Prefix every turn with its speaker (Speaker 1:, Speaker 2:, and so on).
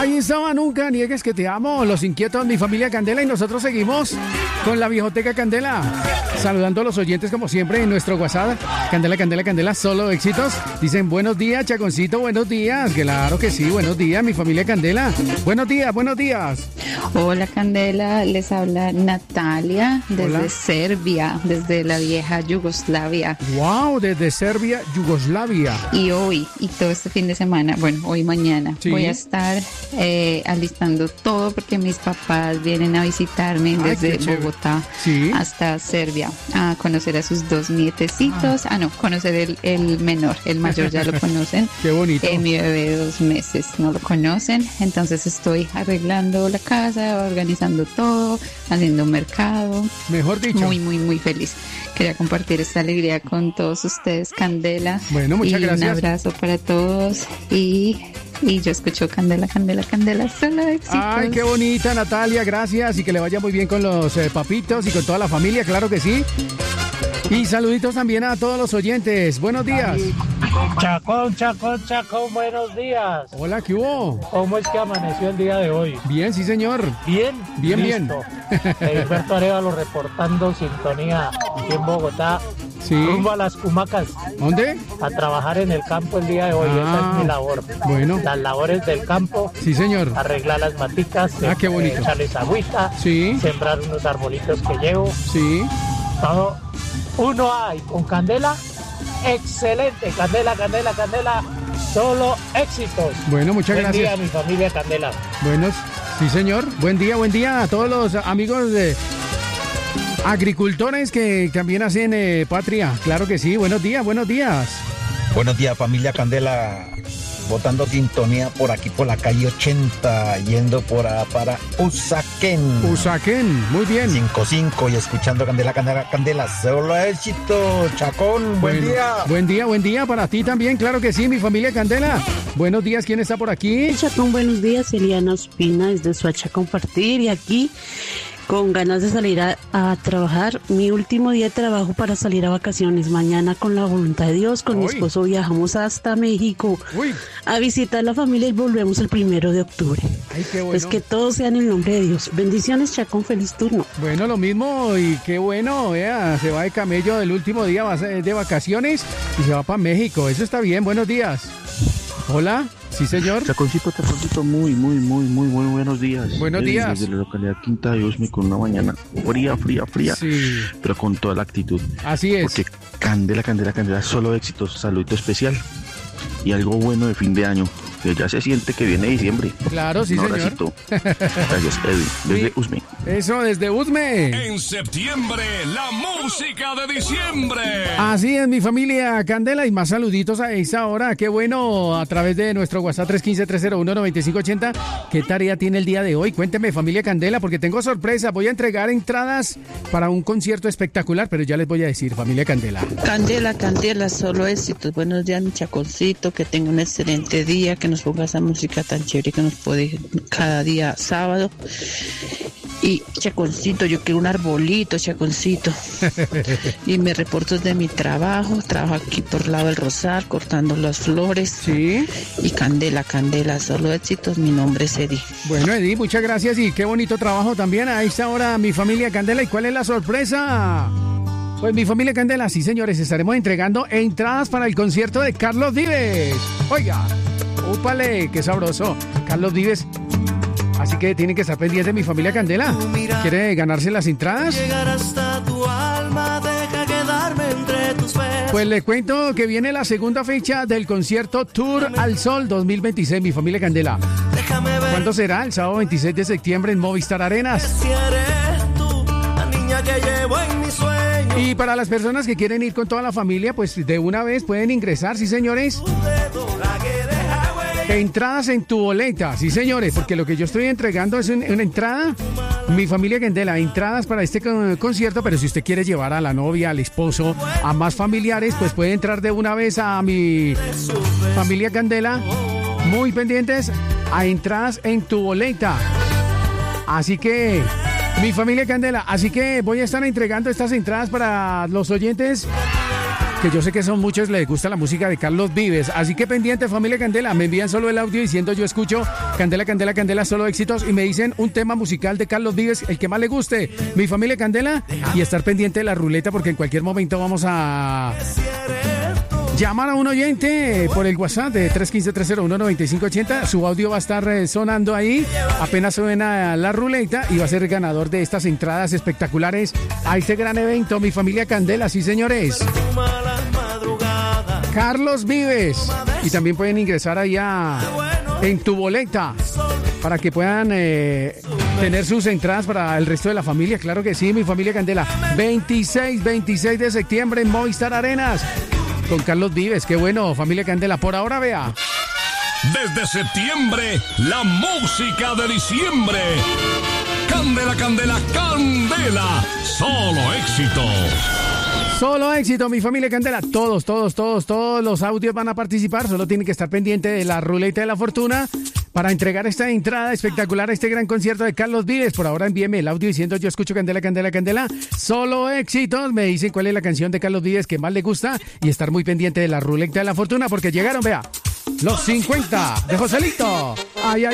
Speaker 1: Ahí estaba, nunca niegues que te amo, los inquietos, mi familia Candela, y nosotros seguimos con la Viejoteca Candela, saludando a los oyentes como siempre en nuestro WhatsApp, Candela, Candela, Candela, solo éxitos. Dicen buenos días, Chaconcito, buenos días, claro que sí, buenos días, mi familia Candela, buenos días, buenos días.
Speaker 2: Hola Candela, les habla Natalia desde
Speaker 1: Hola.
Speaker 2: Serbia, desde la vieja Yugoslavia.
Speaker 1: Wow, desde Serbia, Yugoslavia.
Speaker 2: Y hoy y todo este fin de semana, bueno, hoy y mañana,
Speaker 1: Sí.
Speaker 2: voy a estar alistando todo porque mis papás vienen a visitarme
Speaker 1: Ay,
Speaker 2: desde
Speaker 1: qué chévere.
Speaker 2: Bogotá
Speaker 1: Sí.
Speaker 2: hasta Serbia a conocer a sus dos nietecitos. No, conocer el menor, el mayor ya lo conocen.
Speaker 1: Qué bonito.
Speaker 2: Mi bebé de 2 meses no lo conocen, entonces estoy arreglando la casa, organizando todo, haciendo un mercado.
Speaker 1: Mejor dicho.
Speaker 2: Muy, muy, muy feliz. Quería compartir esta alegría con todos ustedes, Candela.
Speaker 1: Bueno, muchas
Speaker 2: y
Speaker 1: gracias.
Speaker 2: Un abrazo para todos y yo escucho Candela, Candela, Candela, solo éxitos.
Speaker 1: Ay, qué bonita, Natalia, gracias, y que le vaya muy bien con los papitos y con toda la familia, claro que sí. Y saluditos también a todos los oyentes. Buenos días.
Speaker 3: Chacón, buenos días.
Speaker 1: Hola, ¿qué hubo?
Speaker 3: ¿Cómo es que amaneció el día de hoy?
Speaker 1: Bien, sí, señor.
Speaker 3: ¿Bien?
Speaker 1: Bien,
Speaker 3: Listo. Heriberto Arevalo reportando sintonía aquí en Bogotá.
Speaker 1: Sí.
Speaker 3: Rumbo a las Cumacas,
Speaker 1: ¿Dónde?
Speaker 3: a trabajar en el campo el día de hoy. Esa es mi labor.
Speaker 1: Bueno.
Speaker 3: Las labores del campo,
Speaker 1: Sí, señor.
Speaker 3: arreglar las maticas,
Speaker 1: Qué bonito.
Speaker 3: echarles agüita,
Speaker 1: Sí.
Speaker 3: sembrar unos arbolitos que llevo.
Speaker 1: Sí.
Speaker 3: Todo uno hay con Candela. Excelente, Candela, Candela, Candela. Solo éxitos.
Speaker 1: Bueno, muchas
Speaker 3: Buen
Speaker 1: gracias.
Speaker 3: día, mi familia Candela.
Speaker 1: Buenos, sí, señor. Buen día a todos los amigos de agricultores que también hacen patria. Claro que sí. Buenos días, buenos días.
Speaker 4: Buenos días, familia Candela. Botando sintonía por aquí, por la calle 80, yendo para Usaquén.
Speaker 1: Usaquén, muy bien.
Speaker 4: 5-5 y escuchando Candela, Candela, Candela. Solo éxito, Chacón. Buen día.
Speaker 1: Buen día para ti también, claro que sí, mi familia Candela. Buenos días, ¿quién está por aquí?
Speaker 5: Chacón, buenos días, Eliana Ospina desde Soacha Compartir y aquí con ganas de salir a trabajar. Mi último día de trabajo para salir a vacaciones. Mañana con la voluntad de Dios, con mi esposo viajamos hasta México a visitar la familia y volvemos el 1 de octubre.
Speaker 1: Ay, qué bueno.
Speaker 5: Pues que todo sea en el nombre de Dios. Bendiciones, Chacón, feliz turno.
Speaker 1: Bueno, lo mismo y qué bueno, vea, se va de camello el último día de vacaciones y se va para México. Eso está bien, buenos días. Hola, sí señor.
Speaker 6: Chaconcito, muy buenos días.
Speaker 1: Buenos días.
Speaker 6: Desde la localidad Quinta de Usme con una mañana fría,
Speaker 1: sí,
Speaker 6: pero con toda la actitud.
Speaker 1: Así es.
Speaker 6: Porque Candela, solo éxitos, saludito especial y algo bueno de fin de año, que ya se siente que viene diciembre.
Speaker 1: Claro, sí,
Speaker 6: un
Speaker 1: señor.
Speaker 6: abracito. Gracias, Edwin, desde Usme.
Speaker 1: Eso, desde Usme.
Speaker 7: En septiembre, la música de diciembre.
Speaker 1: Así es, mi familia Candela, y más saluditos a esa hora. Qué bueno, a través de nuestro WhatsApp 315-301-9580. ¿Qué tarea tiene el día de hoy? Cuénteme, familia Candela, porque tengo sorpresa. Voy a entregar entradas para un concierto espectacular, pero ya les voy a decir, familia Candela.
Speaker 8: Candela, solo éxitos. Buenos días, mi Chaconcito, que tenga un excelente día, que nos ponga esa música tan chévere que nos puede cada día sábado. Y Chaconcito, yo quiero un arbolito, Chaconcito. Y me reporto de mi trabajo aquí por el lado del Rosal, cortando las flores.
Speaker 1: Sí.
Speaker 8: Y Candela, solo éxitos, mi nombre es Eddie.
Speaker 1: Bueno, Eddie, muchas gracias y qué bonito trabajo también a esta hora, mi familia Candela. ¿Y cuál es la sorpresa? Pues mi familia Candela, sí señores, estaremos entregando entradas para el concierto de Carlos Vives. Oiga, úpale, qué sabroso, Carlos Vives. Así que tienen que estar pendientes de mi familia Candela. ¿Quiere ganarse las entradas?
Speaker 9: Llegar hasta tu alma, deja quedarme entre tus besos.
Speaker 1: Pues le cuento que viene la segunda fecha del concierto Tour al Sol 2026, mi familia Candela. ¿Cuándo será? El sábado 26 de septiembre en Movistar Arenas.
Speaker 9: Si eres tú, la niña que llevo en mis sueños.
Speaker 1: Y para las personas que quieren ir con toda la familia, pues de una vez pueden ingresar, sí señores. Entradas en tu boleta, sí señores, porque lo que yo estoy entregando es una entrada, mi familia Candela, entradas para este concierto, pero si usted quiere llevar a la novia, al esposo, a más familiares, pues puede entrar de una vez a mi familia Candela, muy pendientes a entradas en tu boleta. Así que, mi familia Candela, así que voy a estar entregando estas entradas para los oyentes que yo sé que son muchos, les gusta la música de Carlos Vives. Así que pendiente, familia Candela, me envían solo el audio diciendo yo escucho Candela, Candela, Candela, solo éxitos. Y me dicen un tema musical de Carlos Vives, el que más le guste. Mi familia Candela. Y estar pendiente de la ruleta porque en cualquier momento vamos a llamar a un oyente por el WhatsApp de 315-301-9580. Su audio va a estar sonando ahí. Apenas suena la ruleta y va a ser el ganador de estas entradas espectaculares a este gran evento. Mi familia Candela, sí señores. Carlos Vives. Y también pueden ingresar allá en tu boleta para que puedan tener sus entradas para el resto de la familia. Claro que sí, mi familia Candela. 26 de septiembre en Movistar Arenas con Carlos Vives. Qué bueno, familia Candela. Por ahora, vea.
Speaker 7: Desde septiembre, la música de diciembre. Candela, Candela, Candela. Solo éxitos.
Speaker 1: Solo éxito, mi familia Candela. Todos los audios van a participar. Solo tienen que estar pendientes de la ruleta de la fortuna para entregar esta entrada espectacular a este gran concierto de Carlos Vives. Por ahora envíeme el audio diciendo yo escucho Candela, Candela, Candela. Solo éxitos. Me dicen cuál es la canción de Carlos Vives que más le gusta y estar muy pendiente de la ruleta de la fortuna porque llegaron, vea, los 50 de Joselito. Ay, ay.